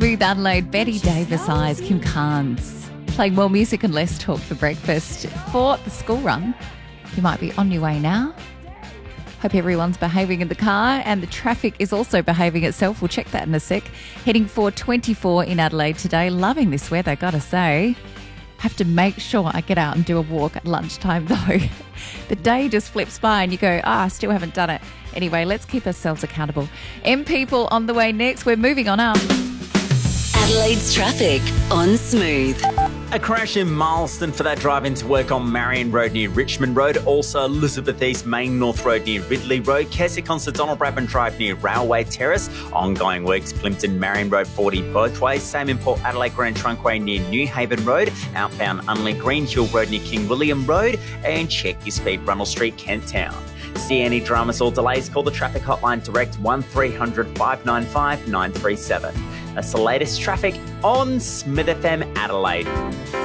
Smooth Adelaide, Betty Davis Eyes, Kim Carnes. Playing more music and less talk for breakfast for the school run. You might be on your way now. Hope everyone's behaving in the car and the traffic is also behaving itself. We'll check that in a sec. Heading for 24 in Adelaide today. Loving this weather, gotta say. Have to make sure I get out and do a walk at lunchtime though. The day just flips by and you go, I still haven't done it. Anyway, let's keep ourselves accountable. People on the way next. We're moving on up. Adelaide's traffic on Smooth. A crash in Marlston for that drive into work on Marion Road near Richmond Road. Also Elizabeth East Main North Road near Ridley Road. Keswick on Sir Donald Bradman Drive near Railway Terrace. Ongoing works Plimpton Marion Road 40 both ways. Same in Port Adelaide Grand Trunkway near New Haven Road. Outbound Unley Green Hill Road near King William Road. And check your speed Runnell Street, Kent Town. See any dramas or delays, call the traffic hotline direct 1300 595 937. That's the latest traffic on Smith FM Adelaide.